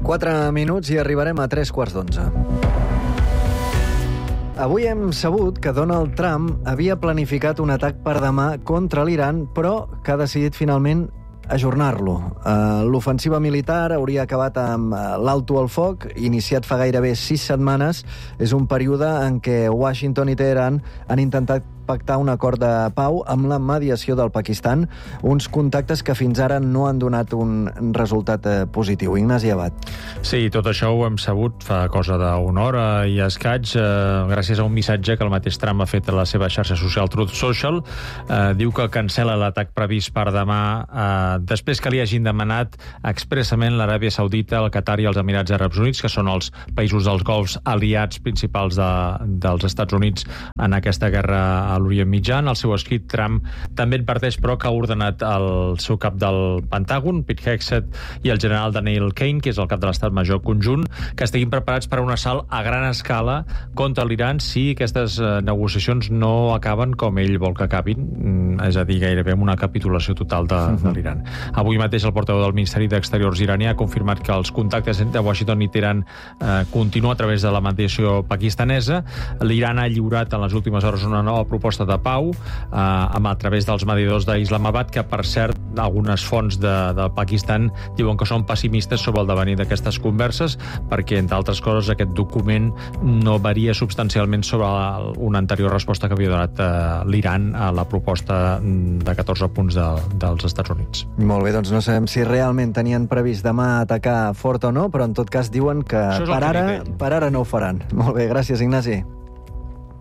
4 minuts i arribarem a 3:15. Avui hem sabut que Donald Trump havia planificat un atac per demà contra l'Iran, però que ha decidit finalment ajornar-lo. L'ofensiva militar hauria acabat amb l'alto al foc, iniciat fa gairebé 6 setmanes. És un període en què Washington i Teheran han intentat pactar un acord de pau amb la mediació del Pakistan, uns contactes que fins ara no han donat un resultat positiu. Ignasi Abad. Sí, tot això ho hem sabut fa cosa d'una hora i escaig, gràcies a un missatge que el mateix Trump ha fet a la seva xarxa social Truth Social. Diu que cancela l'atac previst per demà després que li hagin demanat expressament l'Aràbia Saudita, el Qatar i els Emirats Àrabs Units, que són els països dels Golfs aliats principals dels Estats Units en aquesta guerra a l'Orient Mitjà. En el seu escrit, Trump també adverteix, però, que ha ordenat el seu cap del Pentàgon, Pete Hegseth, i el general Daniel Kane, que és el cap de l'Estat Major Conjunt, que estiguin preparats per a un assalt a gran escala contra l'Iran si aquestes negociacions no acaben com ell vol que acabin, és a dir, gairebé amb una capitulació total de l'Iran. Avui mateix el portaveu del Ministeri d'Exteriors iranià ha confirmat que els contactes entre Washington i Teheran continuen a través de la mediació pakistanesa. L'Iran ha lliurat en les últimes hores una nova proposta de pau a través dels mediadors d'Islamabad, que, per cert, algunes fonts del Pakistan diuen que són pessimistes sobre el devenir d'aquestes converses, perquè, entre altres coses, aquest document no varia substancialment sobre una anterior resposta que havia donat l'Iran a la proposta de 14 punts dels Estats Units. Molt bé, doncs no sabem si realment tenien previst demà atacar fort o no, però en tot cas diuen que per ara no ho faran. Molt bé, gràcies, Ignasi.